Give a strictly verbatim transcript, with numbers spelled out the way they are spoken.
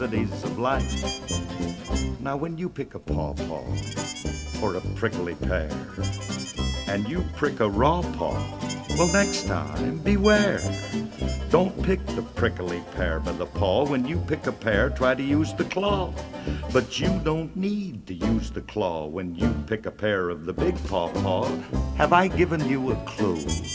Days of life. Now when you pick a pawpaw or a prickly pear and you prick a raw paw, well, next time beware. Don't pick the prickly pear by the paw. When you pick a pear, try to use the claw. But you don't need to use the claw when you pick a pear of the big pawpaw. Have I given you a clue?